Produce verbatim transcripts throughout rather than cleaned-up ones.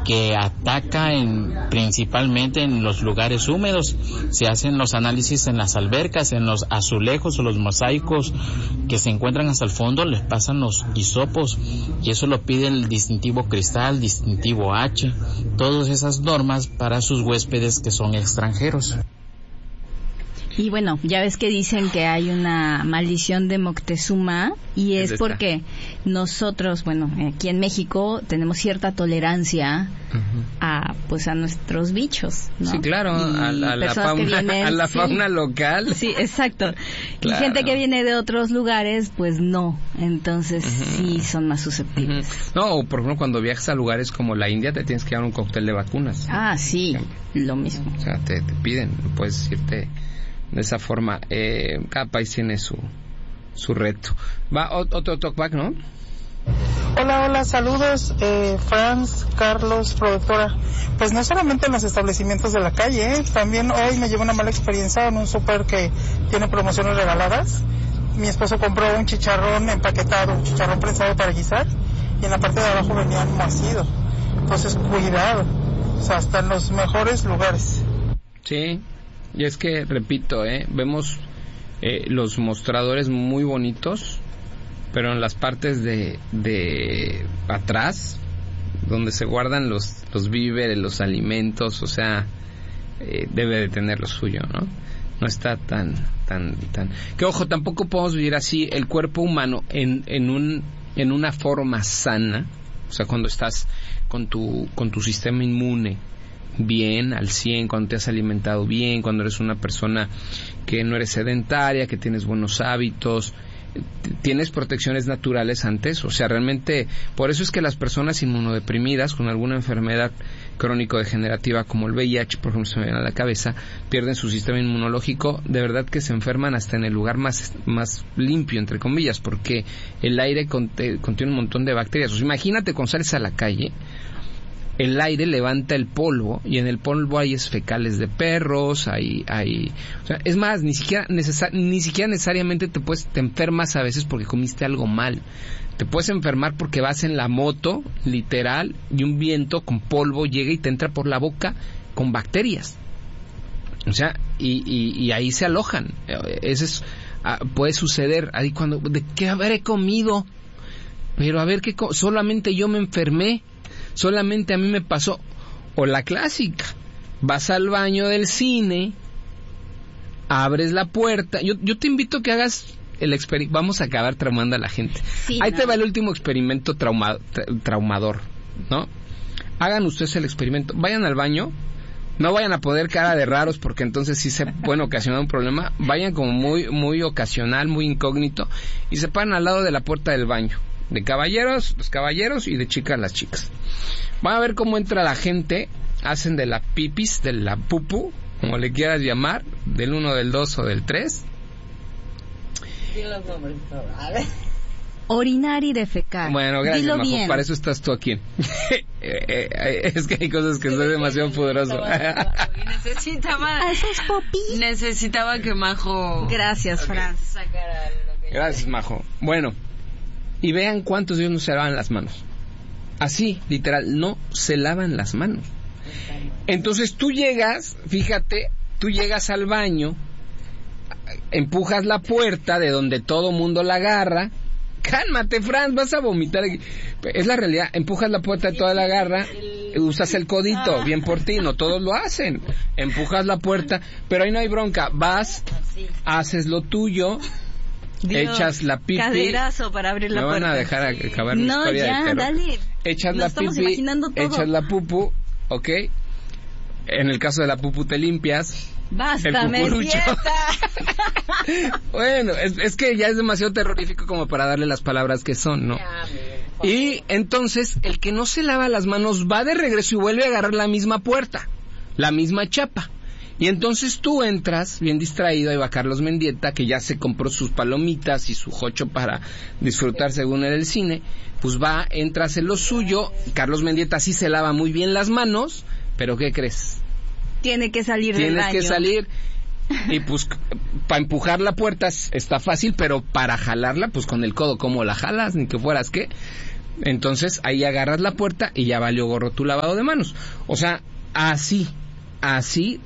que ataca en, principalmente en los lugares húmedos. Se hacen los análisis en las albercas, en los azulejos o los mosaicos que se encuentran hasta el fondo, les pasan los hisopos y eso lo pide el distintivo cristal, distintivo H, todas esas normas para sus huéspedes que son extranjeros. Y bueno, ya ves que dicen que hay una maldición de Moctezuma y es, es porque nosotros, bueno, aquí en México tenemos cierta tolerancia uh-huh. a pues a nuestros bichos, ¿no? Sí, claro, a la, a la fauna, vienen, a la fauna sí, local. Sí, exacto. Claro. Y gente que viene de otros lugares, pues no, entonces uh-huh. sí son más susceptibles. Uh-huh. No, o por ejemplo cuando viajas a lugares como la India te tienes que dar un cóctel de vacunas. Ah, sí, lo mismo. O sea, te, te piden, no puedes irte de esa forma. Eh, cada país tiene su su reto. Va otro talkback, ¿no? Hola, hola, saludos, eh, Franz, Carlos, productora. Pues no solamente en los establecimientos de la calle, ¿eh? También hoy me llevé una mala experiencia en un súper que tiene promociones regaladas. Mi esposo compró un chicharrón empaquetado, un chicharrón prensado para guisar, y en la parte de abajo venía mocido. Entonces, cuidado, o sea, hasta en los mejores lugares. Sí. Y es que, repito, eh, vemos eh, los mostradores muy bonitos, pero en las partes de, de atrás, donde se guardan los, los víveres, los alimentos, o sea, eh, debe de tener lo suyo, ¿no? No está tan, tan, tan... Que ojo, tampoco podemos vivir así el cuerpo humano en, en un, en una forma sana, o sea, cuando estás con tu, con tu sistema inmune bien, al cien, cuando te has alimentado bien, cuando eres una persona que no eres sedentaria, que tienes buenos hábitos, tienes protecciones naturales ante eso. O sea, realmente, por eso es que las personas inmunodeprimidas con alguna enfermedad crónico-degenerativa como el V I H, por ejemplo, se me viene a la cabeza, pierden su sistema inmunológico, de verdad que se enferman hasta en el lugar más, más limpio, entre comillas, porque el aire conte, contiene un montón de bacterias. O sea, imagínate cuando sales a la calle, el aire levanta el polvo y en el polvo hay fecales de perros, hay, hay, o sea, es más, ni siquiera necesar, ni siquiera necesariamente te puedes, te enfermas a veces porque comiste algo mal. Te puedes enfermar porque vas en la moto, literal, y un viento con polvo llega y te entra por la boca con bacterias. O sea, y, y, y ahí se alojan. Eso es, ah, puede suceder ahí cuando, ¿de qué habré comido? Pero a ver, que solamente yo me enfermé. Solamente a mí me pasó. O la clásica, vas al baño del cine, abres la puerta. Yo, yo te invito a que hagas el experimento. Vamos a acabar traumando a la gente. Sí, Ahí no. te va el último experimento trauma, tra, traumador, ¿no? Hagan ustedes el experimento. Vayan al baño. No vayan a poner cara de raros porque entonces sí se pueden ocasionar un problema. Vayan como muy, muy ocasional, muy incógnito, y se paran al lado de la puerta del baño. De caballeros, los caballeros, y de chicas, las chicas. Van a ver cómo entra la gente, hacen de la pipis, de la pupu, como le quieras llamar, del uno, del dos o del tres. Orinar y defecar. Bueno, gracias, Dilo Majo, bien. para eso estás tú aquí. Es que hay cosas que soy demasiado poderoso. Necesita más. Esos popis. Necesitaba que Majo... Gracias, okay. Franz. Sacara lo que Gracias, Majo. Bueno, y vean cuántos de ellos no se lavan las manos. Así, literal, no se lavan las manos. Entonces tú llegas, fíjate, tú llegas al baño, empujas la puerta de donde todo mundo la agarra. Cálmate, Franz, vas a vomitar. Es la realidad, empujas la puerta de toda la agarra, usas el codito, bien por ti, no todos lo hacen. Empujas la puerta, pero ahí no hay bronca, vas, haces lo tuyo. Dios, echas la pipi. Caderazo para abrir la Me puerta. van a dejar acabar mi no, historia ya, de terror. Dale. Echas Lo la estamos pipi, imaginando todo. echas la pupu, ¿ok? En el caso de la pupu te limpias. Basta, me Bueno, es, es que ya es demasiado terrorífico como para darle las palabras que son, ¿no? Y entonces el que no se lava las manos va de regreso y vuelve a agarrar la misma puerta, la misma chapa. Y entonces tú entras, bien distraído, ahí va Carlos Mendieta, que ya se compró sus palomitas y su jocho para disfrutar según era el cine, pues va, entra a hacer lo suyo. Carlos Mendieta sí se lava muy bien las manos, pero ¿qué crees? Tiene que salir del Tienes baño. que salir, y pues para empujar la puerta está fácil, pero para jalarla, pues con el codo, ¿cómo la jalas? Ni que fueras, ¿qué? Entonces ahí agarras la puerta y ya valió gorro tu lavado de manos. O sea, así, así.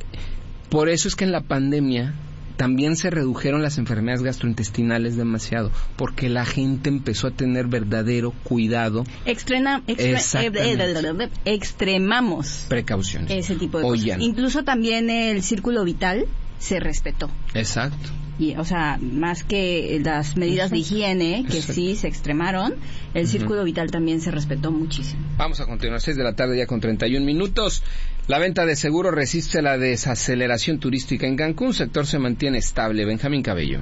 Por eso es que en la pandemia también se redujeron las enfermedades gastrointestinales demasiado, porque la gente empezó a tener verdadero cuidado. Extrema, extre, eh, extremamos precauciones. Ese tipo de Oyan. cosas. Incluso también el círculo vital se respetó. Exacto. Y, o sea, más que las medidas Exacto. de higiene, que Exacto. sí se extremaron, el uh-huh. círculo vital también se respetó muchísimo. Vamos a continuar, seis de la tarde ya con treinta y un minutos. La venta de seguros resiste la desaceleración turística en Cancún, sector se mantiene estable. Benjamín Cabello.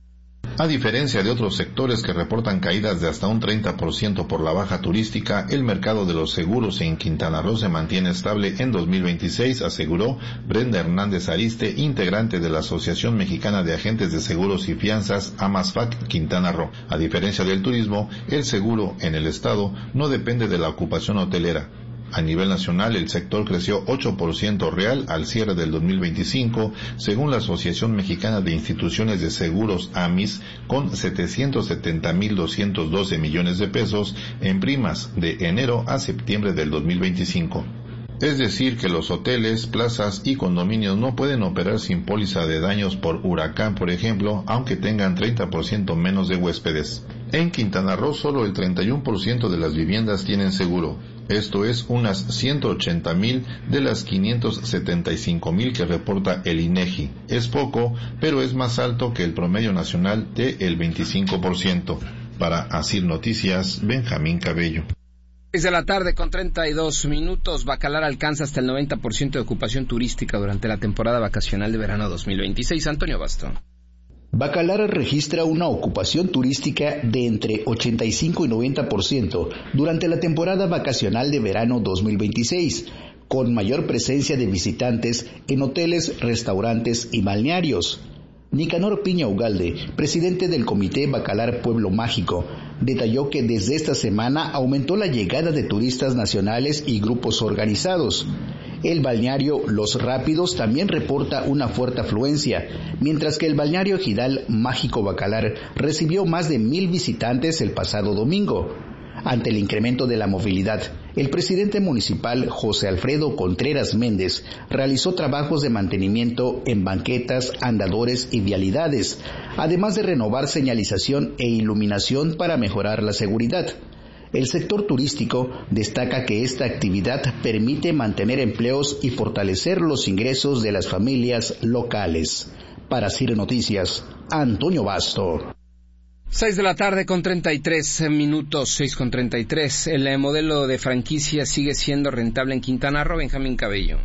A diferencia de otros sectores que reportan caídas de hasta un treinta por ciento por la baja turística, el mercado de los seguros en Quintana Roo se mantiene estable en dos mil veintiséis, aseguró Brenda Hernández Ariste, integrante de la Asociación Mexicana de Agentes de Seguros y Fianzas, AMASFAC Quintana Roo. A diferencia del turismo, el seguro en el estado no depende de la ocupación hotelera. A nivel nacional, el sector creció ocho por ciento real al cierre del dos mil veinticinco, según la Asociación Mexicana de Instituciones de Seguros, AMIS, con setecientos setenta mil doscientos doce millones de pesos en primas de enero a septiembre del dos mil veinticinco. Es decir, que los hoteles, plazas y condominios no pueden operar sin póliza de daños por huracán, por ejemplo, aunque tengan treinta por ciento menos de huéspedes. En Quintana Roo, solo el treinta y uno por ciento de las viviendas tienen seguro. Esto es unas ciento ochenta mil de las quinientos setenta y cinco mil que reporta el INEGI. Es poco, pero es más alto que el promedio nacional de el veinticinco por ciento. Para Asir Noticias, Benjamín Cabello. seis de la tarde con treinta y dos minutos. Bacalar alcanza hasta el noventa por ciento de ocupación turística durante la temporada vacacional de verano dos mil veintiséis. Antonio Basto. Bacalar registra una ocupación turística de entre ochenta y cinco y noventa por ciento durante la temporada vacacional de verano dos mil veintiséis, con mayor presencia de visitantes en hoteles, restaurantes y balnearios. Nicanor Piña Ugalde, presidente del Comité Bacalar Pueblo Mágico, detalló que desde esta semana aumentó la llegada de turistas nacionales y grupos organizados. El balneario Los Rápidos también reporta una fuerte afluencia, mientras que el balneario Ejidal Mágico Bacalar recibió más de mil visitantes el pasado domingo. Ante el incremento de la movilidad, el presidente municipal José Alfredo Contreras Méndez realizó trabajos de mantenimiento en banquetas, andadores y vialidades, además de renovar señalización e iluminación para mejorar la seguridad. El sector turístico destaca que esta actividad permite mantener empleos y fortalecer los ingresos de las familias locales. Para Cire Noticias, Antonio Basto. seis de la tarde con treinta y tres minutos, seis con treinta y tres. El modelo de franquicia sigue siendo rentable en Quintana Roo. Benjamín Cabello.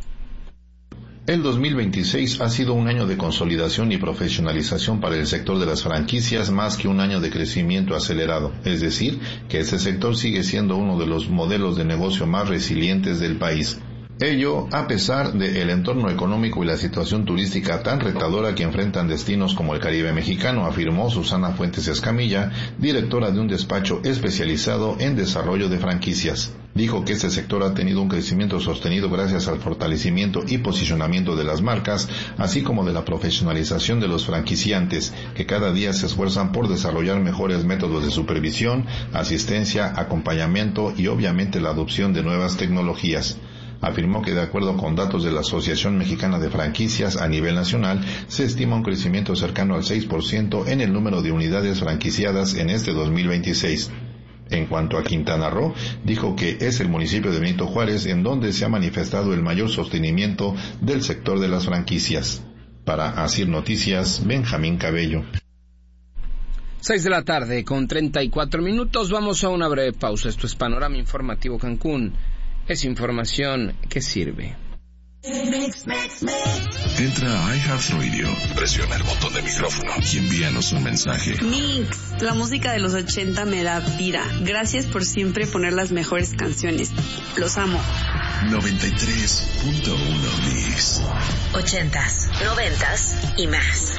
El dos mil veintiséis ha sido un año de consolidación y profesionalización para el sector de las franquicias más que un año de crecimiento acelerado. Es decir, que este sector sigue siendo uno de los modelos de negocio más resilientes del país. Ello a pesar del entorno económico y la situación turística tan retadora que enfrentan destinos como el Caribe mexicano, afirmó Susana Fuentes Escamilla, directora de un despacho especializado en desarrollo de franquicias. Dijo que este sector ha tenido un crecimiento sostenido gracias al fortalecimiento y posicionamiento de las marcas, así como de la profesionalización de los franquiciantes, que cada día se esfuerzan por desarrollar mejores métodos de supervisión, asistencia, acompañamiento y obviamente la adopción de nuevas tecnologías. Afirmó que de acuerdo con datos de la Asociación Mexicana de Franquicias a nivel nacional, se estima un crecimiento cercano al seis por ciento en el número de unidades franquiciadas en este dos mil veintiséis. En cuanto a Quintana Roo, dijo que es el municipio de Benito Juárez en donde se ha manifestado el mayor sostenimiento del sector de las franquicias. Para Asir Noticias, Benjamín Cabello. seis de la tarde con treinta y cuatro minutos. Vamos a una breve pausa. Esto es Panorama Informativo Cancún. Es información que sirve. Entra a iHeartRadio, presiona el botón de micrófono y envíanos un mensaje. Mix, la música de los ochenta me da vida. Gracias por siempre poner las mejores canciones. Los amo. noventa y tres punto uno Mix. Ochentas, noventas y más.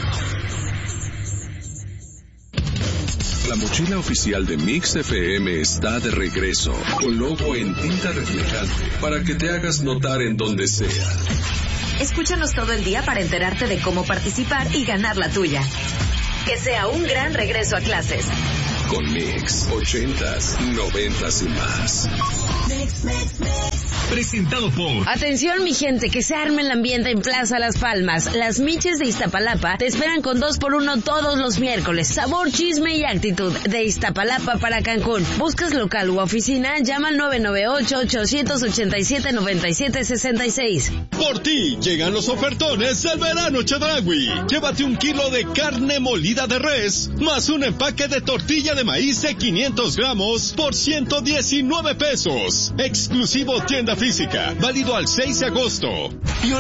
La mochila oficial de Mix F M está de regreso, con logo en tinta reflejante, para que te hagas notar en donde sea. Escúchanos todo el día para enterarte de cómo participar y ganar la tuya. Que sea un gran regreso a clases. con Mix, ochentas, noventas y más. Mix, mix, mix. Presentado por... Atención mi gente, que se arme el ambiente en Plaza Las Palmas. Las Miches de Iztapalapa te esperan con dos por uno todos los miércoles. Sabor, chisme y actitud. De Iztapalapa para Cancún. ¿Buscas local u oficina? Llama al nueve nueve ocho, ocho ocho siete, nueve siete seis seis. Por ti llegan los ofertones del verano Chedraui. Llévate un kilo de carne molida de res, más un empaque de tortilla de maíz de quinientos gramos por ciento diecinueve pesos. Exclusivo tienda física, válido al seis de agosto.